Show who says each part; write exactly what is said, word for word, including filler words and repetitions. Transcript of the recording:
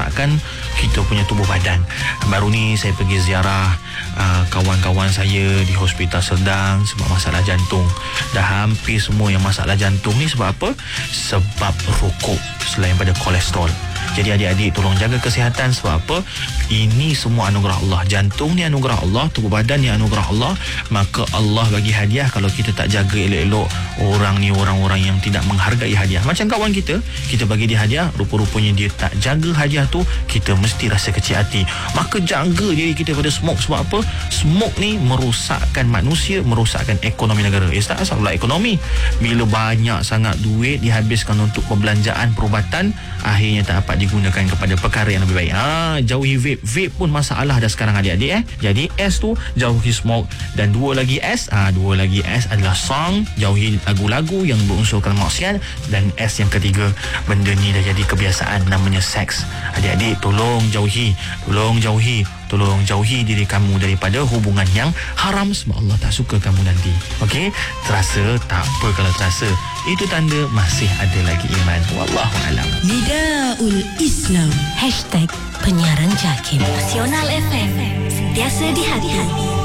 Speaker 1: merosakkan kita punya tubuh badan. Baru ni saya pergi ziarah uh, kawan-kawan saya di Hospital Serdang sebab masalah jantung. Dah hampir semua yang masalah jantung ni sebab apa? Sebab rokok selain pada kolesterol. Jadi adik-adik tolong jaga kesihatan sebab apa? Ini semua anugerah Allah. Jantung ni anugerah Allah, tubuh badan ni anugerah Allah. Maka Allah bagi hadiah kalau kita tak jaga elok-elok. Orang ni orang-orang yang tidak menghargai hadiah. Macam kawan kita, kita bagi dia hadiah, rupa-rupanya dia tak jaga hadiah tu, kita mesti rasa kecil hati. Maka jaga diri kita pada smoke sebab apa? Smoke ni merosakkan manusia, merosakkan ekonomi negara. Eh, tak salah ekonomi. Bila banyak sangat duit dihabiskan untuk perbelanjaan perubatan, akhirnya tak dapat digunakan kepada perkara yang lebih baik. Ha, jauhi vape. Vape pun masalah dah sekarang adik-adik eh. Jadi S tu jauhi smoke, dan dua lagi S, ah ha, dua lagi S adalah song, jauhi lagu-lagu yang berunsurkan maksiat, dan S yang ketiga, benda ni dah jadi kebiasaan, namanya seks. Adik-adik tolong jauhi, tolong jauhi, tolong jauhi diri kamu daripada hubungan yang haram sebab Allah tak suka kamu nanti. Okey, terasa tak apa kalau terasa. Itu tanda masih ada lagi iman. Wallahualam.
Speaker 2: Nidaul Islam Hashtag Penyiaran Jakim Nasional F M, sentiasa di hati.